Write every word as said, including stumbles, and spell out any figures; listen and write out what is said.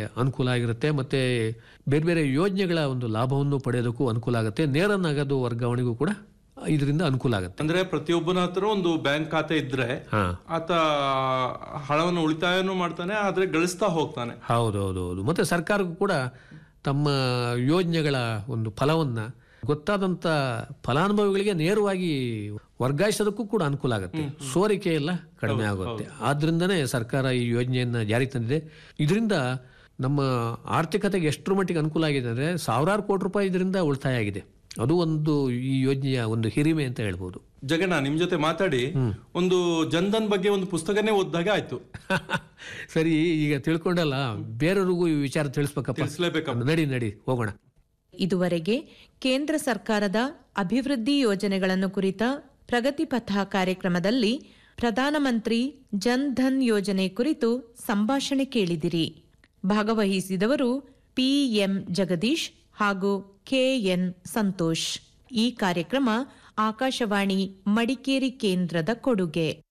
ಅನುಕೂಲ ಆಗಿರುತ್ತೆ. ಮತ್ತೆ ಬೇರೆ ಬೇರೆ ಯೋಜನೆಗಳ ಒಂದು ಲಾಭವನ್ನು ಪಡೆಯೋದಕ್ಕೂ ಅನುಕೂಲ ಆಗುತ್ತೆ. ನೇರ ನಗದು ವರ್ಗಾವಣೆಗೂ ಕೂಡ ಇದರಿಂದ ಅನುಕೂಲ ಆಗುತ್ತೆ. ಅಂದ್ರೆ ಪ್ರತಿಯೊಬ್ಬನ ಹತ್ರ ಒಂದು ಬ್ಯಾಂಕ್ ಖಾತೆ ಇದ್ರೆ ಆತ ಹಣವನ್ನು ಉಳಿತಾಯನೂ ಮಾಡ್ತಾನೆ, ಆದ್ರೆ ಗಳಿಸ್ತಾ ಹೋಗ್ತಾನೆ. ಹೌದೌದೌದು. ಮತ್ತೆ ಸರ್ಕಾರಕ್ಕೂ ಕೂಡ ತಮ್ಮ ಯೋಜನೆಗಳ ಒಂದು ಫಲವನ್ನ ಗೊತ್ತಾದಂತ ಫಲಾನುಭವಿಗಳಿಗೆ ನೇರವಾಗಿ ವರ್ಗಾಯಿಸೋದಕ್ಕೂ ಕೂಡ ಅನುಕೂಲ ಆಗುತ್ತೆ. ಸೋರಿಕೆ ಎಲ್ಲ ಕಡಿಮೆ ಆಗುತ್ತೆ. ಆದ್ರಿಂದನೇ ಸರ್ಕಾರ ಈ ಯೋಜನೆಯನ್ನ ಜಾರಿಗೆ ತಂದಿದೆ. ಇದರಿಂದ ನಮ್ಮ ಆರ್ಥಿಕತೆಗೆ ಎಷ್ಟರ ಮಟ್ಟಿಗೆ ಅನುಕೂಲ ಆಗಿದೆ ಅಂದ್ರೆ ಸಾವಿರಾರು ಕೋಟಿ ರೂಪಾಯಿ ಇದರಿಂದ ಉಳಿತಾಯ ಆಗಿದೆ. ಅದು ಒಂದು ಈ ಯೋಜನೆಯ ಒಂದು ಹಿರಿಮೆ ಅಂತ ಹೇಳ್ಬೋದು. ಜಗಣ್ಣ, ನಿಮ್ ಜೊತೆ ಮಾತಾಡಿ ಒಂದು ಜನ್ಧನ್ ಬಗ್ಗೆ ಒಂದು ಪುಸ್ತಕನೇ ಓದ್ದಾಗೆ ಆಯ್ತು. ಸರಿ, ಈಗ ತಿಳ್ಕೊಂಡಲ್ಲ, ಬೇರೆಯವ್ರಿಗೂ ಈ ವಿಚಾರ ತಿಳಿಸ್ಬೇಕಪ್ಪ. ತಿಳಿಸ್ಲೇಬೇಕಪ್ಪ. ನಡಿ ನಡಿ ಹೋಗೋಣ. ಇದುವರೆಗೆ ಕೇಂದ್ರ ಸರ್ಕಾರದ ಅಭಿವೃದ್ಧಿ ಯೋಜನೆಗಳನ್ನು ಕುರಿತ ಪ್ರಗತಿ ಪಥ ಕಾರ್ಯಕ್ರಮದಲ್ಲಿ ಪ್ರಧಾನಮಂತ್ರಿ ಜನ್ ಧನ್ ಯೋಜನೆ ಕುರಿತು ಸಂಭಾಷಣೆ ಕೇಳಿದಿರಿ. ಭಾಗವಹಿಸಿದವರು ಪಿಎಂ ಜಗದೀಶ್ ಹಾಗೂ ಕೆಎನ್ ಸಂತೋಷ್. ಈ ಕಾರ್ಯಕ್ರಮ ಆಕಾಶವಾಣಿ ಮಡಿಕೇರಿ ಕೇಂದ್ರದ ಕೊಡುಗೆ.